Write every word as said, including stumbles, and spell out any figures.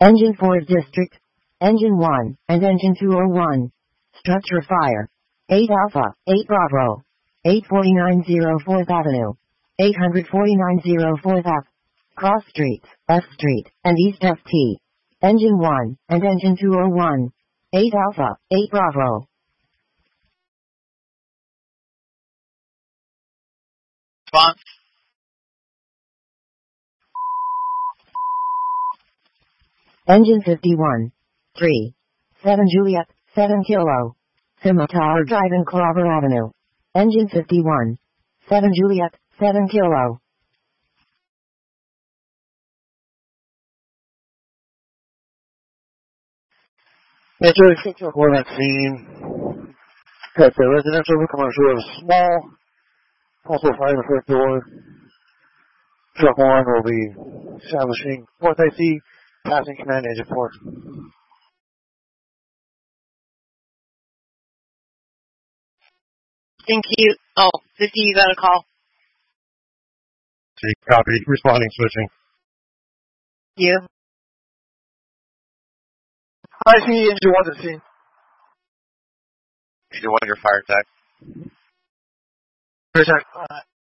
Engine four District, Engine one, and Engine two oh one. Structure fire. eight Alpha, eight Bravo. eight forty-nine oh fourth Avenue. eight forty-nine oh fourth Ave. Cross Streets, F Street, and East F T. Engine one, and Engine two oh one. eight Alpha, eight Bravo. Response. Engine fifty-one. three. seven Juliet, seven Kilo. Scimitar Drive and Clover Avenue. Engine fifty-one. seven Juliet, seven Kilo. Metro six oh four at scene. At the residential and commercial is small. Also fire the front door. Truck one will be establishing fourth I C, passing command engine four. Thank you. Oh, fifty, you got a call. See, copy. Responding, switching. You. I see engine one at scene. Engine one, your fire attack. Fire attack.